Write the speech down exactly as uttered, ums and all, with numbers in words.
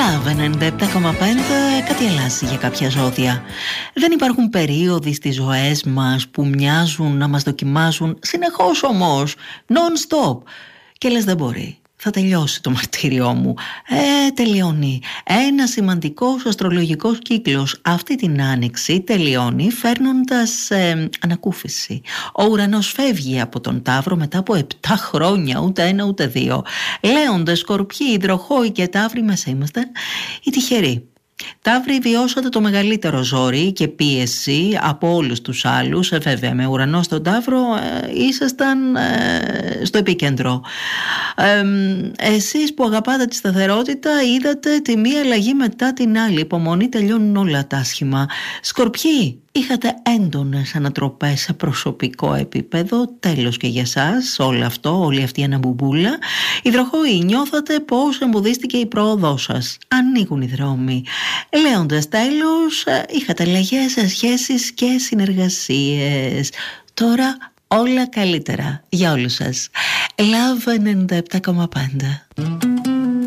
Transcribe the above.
Love ενενήντα επτά κόμμα πέντε, κάτι αλλάζει για κάποια ζώδια. Δεν υπάρχουν περίοδοι στις ζωές μας που μοιάζουν να μας δοκιμάζουν συνεχώς όμως, non-stop. Και λες δεν μπορεί. Θα τελειώσει το μαρτύριό μου. Ε, τελειώνει. Ένα σημαντικός αστρολογικός κύκλος αυτή την άνοιξη τελειώνει φέρνοντας ε, ανακούφιση. Ο ουρανός φεύγει από τον Ταύρο μετά από επτά χρόνια, ούτε ένα ούτε δύο. Λέοντες, Σκορπιοί, Υδροχόοι και Ταύροι μέσα είμαστε οι τυχεροί. Ταύροι, βιώσατε το μεγαλύτερο ζόρι και πίεση από όλους τους άλλους. Ε, βέβαια, με ουρανό στον Ταύρο ε, ήσασταν ε, στο επίκεντρο. Ε, εσείς που αγαπάτε τη σταθερότητα είδατε τη μία αλλαγή μετά την άλλη. Υπομονή, τελειώνουν όλα τα άσχημα. Σκορπιοί, είχατε έντονες ανατροπές σε προσωπικό επίπεδο. Τέλος και για εσάς όλο αυτό, όλη αυτή η αναμπουμπούλα. Υδροχόοι, νιώθατε πως εμποδίστηκε η πρόοδός σας. Ανοίγουν οι δρόμοι. Λέοντας, τέλος, είχατε αλλαγές σε σχέσεις και συνεργασίες. Τώρα όλα καλύτερα για όλους σας. Love ενενήντα επτά κόμμα πέντε.